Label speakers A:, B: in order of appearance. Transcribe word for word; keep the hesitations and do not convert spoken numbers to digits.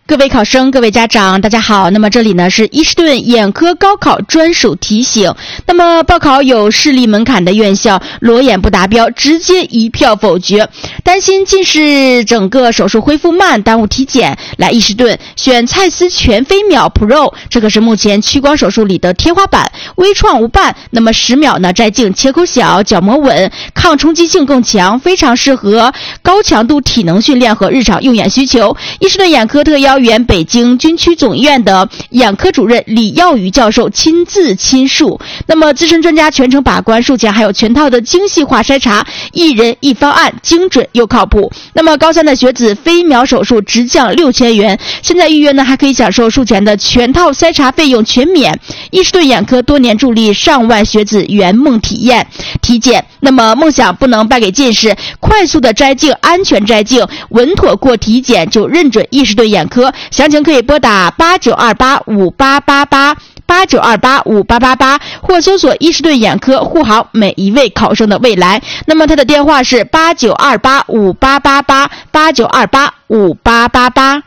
A: 各位考生，各位家长，大家好。那么这里呢是伊士顿眼科高考专属提醒。那么报考有视力门槛的院校，裸眼不达标，直接一票否决。担心近视整个手术恢复慢，耽误体检，来伊士顿选蔡司全飞秒 Pro， 这可是目前屈光手术里的天花板，微创无伴。那么十秒呢，摘镜切口小，角膜稳，抗冲击性更强，非常适合高强度体能训练和日常用眼需求。伊士顿眼科特邀原北京军区总医院的眼科主任李耀宇教授亲自亲述，那么资深专家全程把关，术前还有全套的精细化筛查，一人一方案，精准又靠谱。那么高三的学子飞秒手术直降六千元，现在预约呢还可以享受术前的全套筛查费用全免。伊士顿眼科多年助力上万学子圆梦体验体检，那么梦想不能败给近视，快速的摘镜，安全摘镜，稳妥过体检，就认准伊士顿眼科。详情可以拨打八九二八五八八八八九二八五八八八，或搜索伊士顿眼科，护好每一位考生的未来。那么他的电话是八九二八五八八八八九二八五八八八。